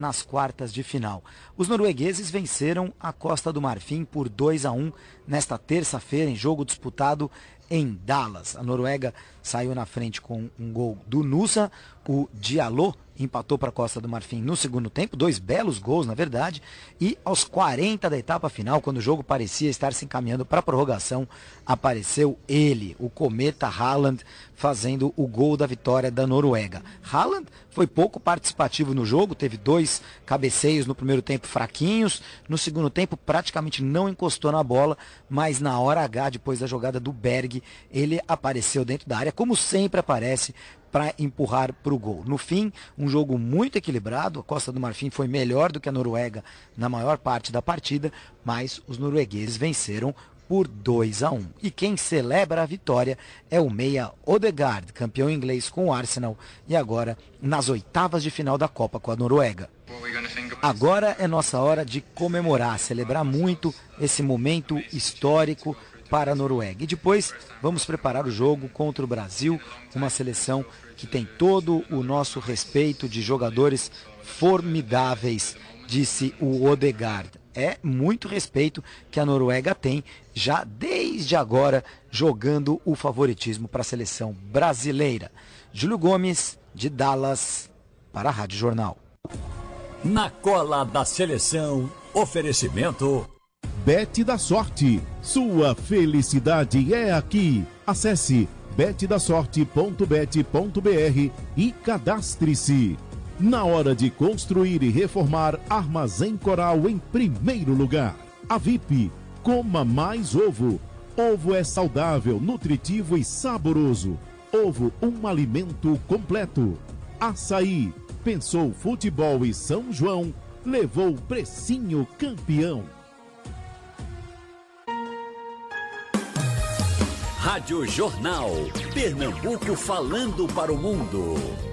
nas quartas de final. Os noruegueses venceram a Costa do Marfim por 2-1 nesta terça-feira, em jogo disputado em Dallas. A Noruega saiu na frente com um gol do Nusa, o Diallo empatou para a Costa do Marfim no segundo tempo, 2 belos gols na verdade, e aos 40 da etapa final, quando o jogo parecia estar se encaminhando para a prorrogação, apareceu ele, o cometa Haaland, fazendo o gol da vitória da Noruega. Haaland foi pouco participativo no jogo, teve 2 cabeceios no primeiro tempo fraquinhos, no segundo tempo praticamente não encostou na bola, mas na hora H, depois da jogada do Berg, ele apareceu dentro da área, como sempre aparece, para empurrar para o gol. No fim, um jogo muito equilibrado, a Costa do Marfim foi melhor do que a Noruega na maior parte da partida, mas os noruegueses venceram por 2-1. E quem celebra a vitória é o meia Odegaard, campeão inglês com o Arsenal e agora nas oitavas de final da Copa com a Noruega. Agora é nossa hora de comemorar, celebrar muito esse momento histórico para a Noruega. E depois vamos preparar o jogo contra o Brasil, uma seleção que tem todo o nosso respeito, de jogadores formidáveis, disse o Odegaard. É muito respeito que a Noruega tem, já desde agora, jogando o favoritismo para a seleção brasileira. Júlio Gomes, de Dallas, para a Rádio Jornal. Na cola da seleção, oferecimento Bet da Sorte, sua felicidade é aqui. Acesse betdasorte.bet.br e cadastre-se. Na hora de construir e reformar, Armazém Coral em primeiro lugar. A VIP, coma mais ovo. Ovo é saudável, nutritivo e saboroso. Ovo, um alimento completo. Açaí, pensou futebol e São João, levou precinho campeão. Rádio Jornal, Pernambuco falando para o mundo.